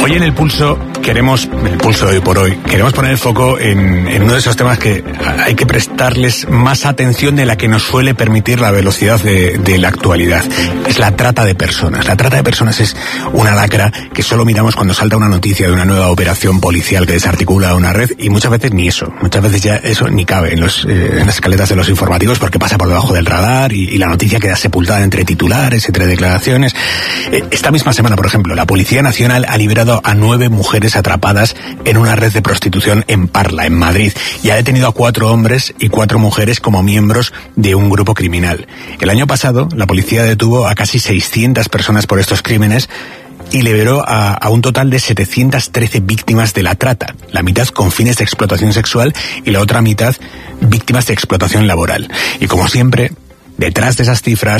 Hoy en el pulso de hoy por hoy, queremos poner el foco en uno de esos temas que hay que prestarles más atención de la que nos suele permitir la velocidad de la actualidad. Es la trata de personas. La trata de personas es una lacra que solo miramos cuando salta una noticia de una nueva operación policial que desarticula una red, y muchas veces ni eso. Muchas veces ya eso ni cabe en las escaletas de los informativos porque pasa por debajo del radar y la noticia queda sepultada entre titulares, entre declaraciones. Esta misma semana, por ejemplo, la Policía Nacional ha liberado a 9 mujeres atrapadas en una red de prostitución en Parla, en Madrid, y ha detenido a 4 hombres y 4 mujeres como miembros de un grupo criminal. El año pasado, la policía detuvo a casi 600 personas por estos crímenes y liberó a un total de 713 víctimas de la trata, la mitad con fines de explotación sexual y la otra mitad víctimas de explotación laboral. Y como siempre, detrás de esas cifras